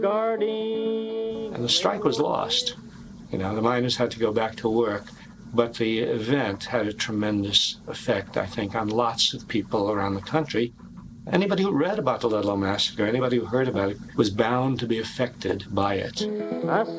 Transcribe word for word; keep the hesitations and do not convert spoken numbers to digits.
Guarding. And the strike was lost. You know, the miners had to go back to work, but the event had a tremendous effect, I think, on lots of people around the country. Anybody who read about the Ludlow Massacre, anybody who heard about it, was bound to be affected by it. I